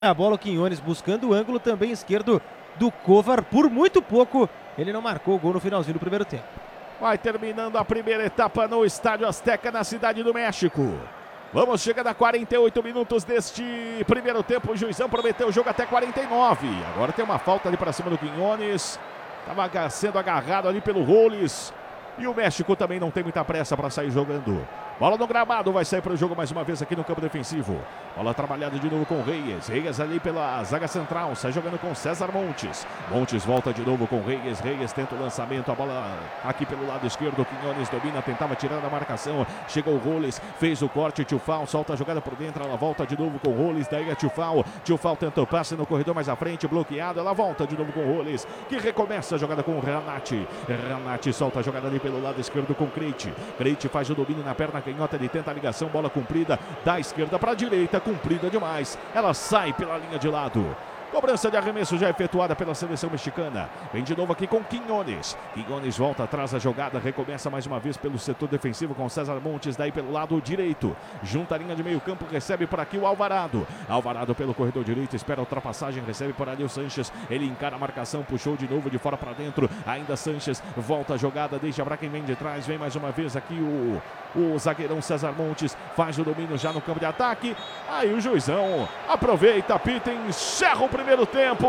A bola, o Quiñones buscando o ângulo também esquerdo do Kovar. Por muito pouco, ele não marcou o gol no finalzinho do primeiro tempo. Vai terminando a primeira etapa no Estádio Azteca, na Cidade do México. Vamos chegando a 48 minutos deste primeiro tempo. O juizão prometeu o jogo até 49. Agora tem uma falta ali para cima do Quiñones. Estava sendo agarrado ali pelo Roles. E o México também não tem muita pressa para sair jogando. Bola no gramado, vai sair para o jogo mais uma vez aqui no campo defensivo. Bola trabalhada de novo com o Reyes. Reyes ali pela zaga central, sai jogando com César Montes. Montes volta de novo com o Reyes. Reyes tenta o lançamento, a bola aqui pelo lado esquerdo. Quiñones domina, tentava tirar da marcação. Chegou o Roles, fez o corte. Tchufal solta a jogada por dentro, ela volta de novo com o Roles. Daí é Tchufal. Tchufal tenta o passe no corredor mais à frente, bloqueado. Ela volta de novo com o Roles, que recomeça a jogada com o Renati. Renati solta a jogada ali pelo lado esquerdo com o Krejci. Krejci faz o domínio na perna canhota, ele tenta a ligação, bola comprida da esquerda para a direita, comprida demais, ela sai pela linha de lado. Cobrança de arremesso já efetuada pela seleção mexicana. Vem de novo aqui com Quiñones. Quiñones volta atrás da jogada, recomeça mais uma vez pelo setor defensivo com César Montes, daí pelo lado direito. Junta a linha de meio campo, recebe por aqui o Alvarado. Alvarado pelo corredor direito, espera a ultrapassagem, recebe por ali o Sanches. Ele encara a marcação, puxou de novo de fora para dentro. Ainda Sanches, volta a jogada, deixa para quem vem de trás. Vem mais uma vez aqui o zagueirão César Montes, faz o domínio já no campo de ataque. Aí o juizão aproveita, apita e encerra o primeiro tempo.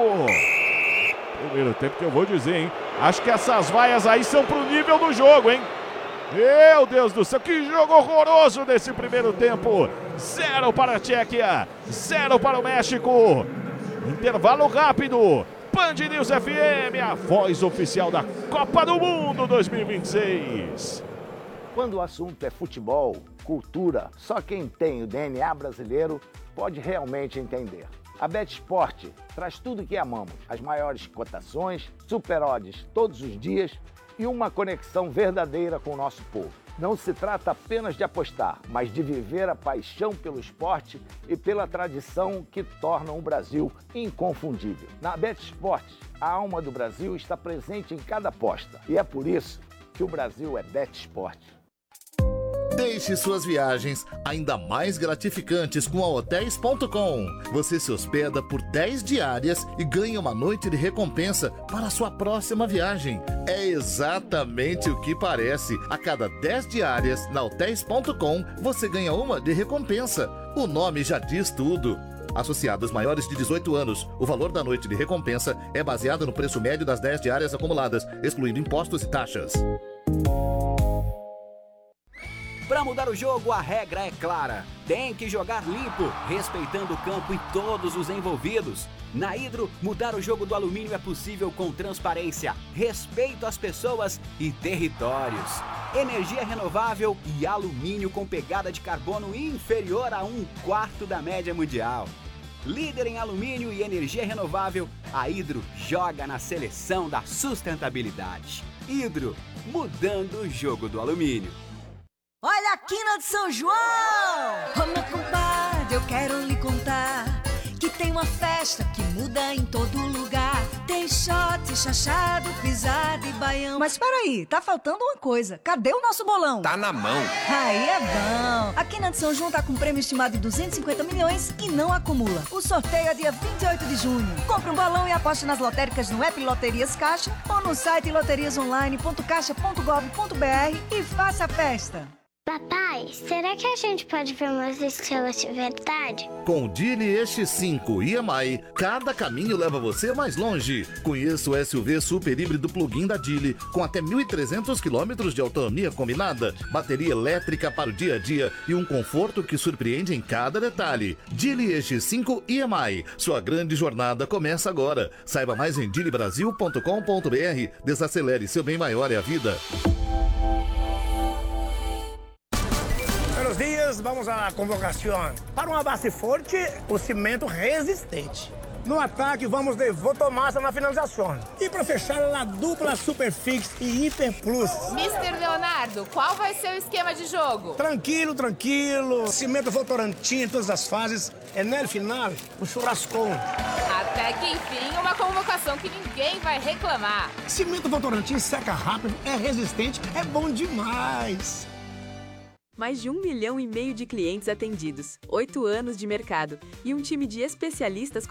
Primeiro tempo que eu vou dizer, hein? Acho que essas vaias aí são pro nível do jogo, hein? Meu Deus do céu, que jogo horroroso nesse primeiro tempo. 0 para a Tchequia, 0 para o México. Intervalo rápido. Band News FM, a voz oficial da Copa do Mundo 2026. Quando o assunto é futebol, cultura, só quem tem o DNA brasileiro pode realmente entender. A BetSport traz tudo que amamos, as maiores cotações, super odds todos os dias e uma conexão verdadeira com o nosso povo. Não se trata apenas de apostar, mas de viver a paixão pelo esporte e pela tradição que tornam o Brasil inconfundível. Na BetSport, a alma do Brasil está presente em cada aposta e é por isso que o Brasil é BetSport. Deixe suas viagens ainda mais gratificantes com a Hotels.com. Você se hospeda por 10 diárias e ganha uma noite de recompensa para a sua próxima viagem. É exatamente o que parece. A cada 10 diárias na Hotels.com, você ganha uma de recompensa. O nome já diz tudo. Associados maiores de 18 anos, o valor da noite de recompensa é baseado no preço médio das 10 diárias acumuladas, excluindo impostos e taxas. Para mudar o jogo, a regra é clara. Tem que jogar limpo, respeitando o campo e todos os envolvidos. Na Hidro, mudar o jogo do alumínio é possível com transparência, respeito às pessoas e territórios. Energia renovável e alumínio com pegada de carbono inferior a 1/4 da média mundial. Líder em alumínio e energia renovável, a Hidro joga na seleção da sustentabilidade. Hidro, mudando o jogo do alumínio. Olha a quina de São João! Ô meu compadre, eu quero lhe contar que tem uma festa que muda em todo lugar. Tem shot, chachado, pisada e baião. Mas peraí, tá faltando uma coisa. Cadê o nosso bolão? Tá na mão. Aí é bom. A quina de São João tá com prêmio estimado de 250 milhões e não acumula. O sorteio é dia 28 de junho. Compre um bolão e aposte nas lotéricas no app Loterias Caixa ou no site loteriasonline.caixa.gov.br e faça a festa. Papai, será que a gente pode ver umas estrelas de verdade? Com o Geely EX5 EMI, cada caminho leva você mais longe. Conheça o SUV super híbrido plug-in da Geely, com até 1.300 km de autonomia combinada, bateria elétrica para o dia a dia e um conforto que surpreende em cada detalhe. Geely EX5 EMI, sua grande jornada começa agora. Saiba mais em geelybrasil.com.br. Desacelere, seu bem maior é a vida. Buenos días, vamos à convocação. Para uma base forte, o cimento resistente. No ataque, vamos de Votomassa na finalização. E para fechar, a dupla Superfix e Hiper Plus. Mr. Leonardo, qual vai ser o esquema de jogo? Tranquilo, tranquilo. Cimento Votorantim em todas as fases. É no final, o churrascão. Até que enfim, uma convocação que ninguém vai reclamar. Cimento Votorantim seca rápido, é resistente, é bom demais. Mais de 1,5 milhão de clientes atendidos, 8 anos de mercado e um time de especialistas